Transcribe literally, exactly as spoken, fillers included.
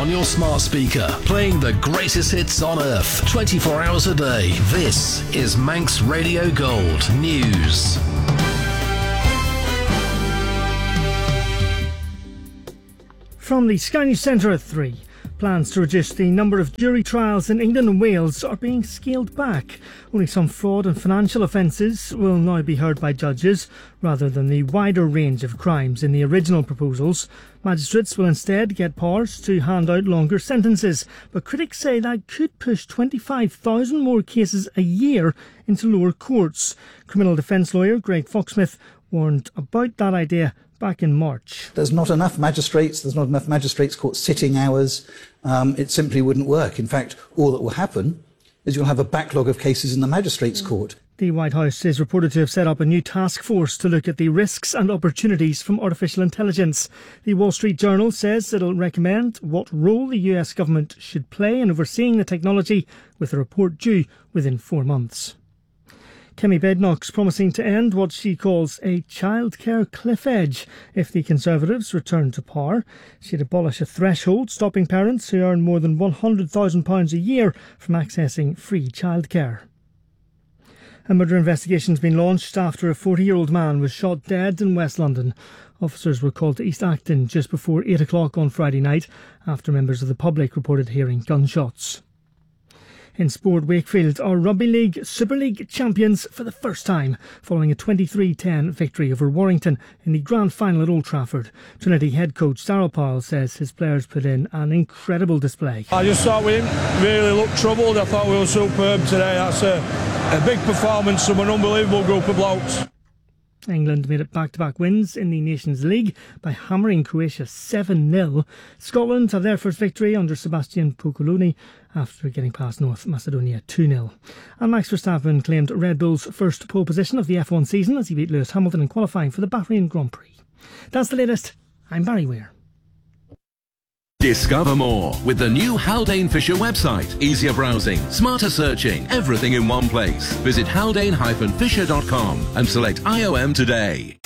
on your smart speaker, playing the greatest hits on earth, twenty-four hours a day. This is Manx Radio Gold News. From the Sky News Centre at three. Plans to reduce the number of jury trials in England and Wales are being scaled back. Only some fraud and financial offences will now be heard by judges, rather than the wider range of crimes in the original proposals. Magistrates will instead get powers to hand out longer sentences, but critics say that could push twenty-five thousand more cases a year into lower courts. Criminal defence lawyer Greg Foxsmith warned about that idea back in March. There's not enough magistrates, there's not enough magistrates court sitting hours. Um, it simply wouldn't work. In fact, all that will happen is you'll have a backlog of cases in the magistrates court. The White House is reported to have set up a new task force to look at the risks and opportunities from artificial intelligence. The Wall Street Journal says it'll recommend what role the U S government should play in overseeing the technology, with a report due within four months. Kemi Badenoch's promising to end what she calls a childcare cliff edge if the Conservatives return to power. She'd abolish a threshold stopping parents who earn more than one hundred thousand pounds a year from accessing free childcare. A murder investigation has been launched after a forty-year-old man was shot dead in West London. Officers were called to East Acton just before eight o'clock on Friday night after members of the public reported hearing gunshots. In sport, Wakefield are Rugby League Super League champions for the first time, following a twenty-three ten victory over Warrington in the grand final at Old Trafford. Trinity head coach Darryl Powell says his players put in an incredible display. I just thought we didn't really look troubled. I thought we were superb today. That's a, a big performance from an unbelievable group of blokes. England made it back-to-back wins in the Nations League by hammering Croatia seven nil. Scotland have their first victory under Sebastian Pocoloni after getting past North Macedonia two nil. And Max Verstappen claimed Red Bull's first pole position of the F one season as he beat Lewis Hamilton in qualifying for the Bahrain Grand Prix. That's the latest. I'm Barry Weir. Discover more with the new Haldane Fisher website. Easier browsing, smarter searching, everything in one place. Visit haldane dash fisher dot com and select I O M today.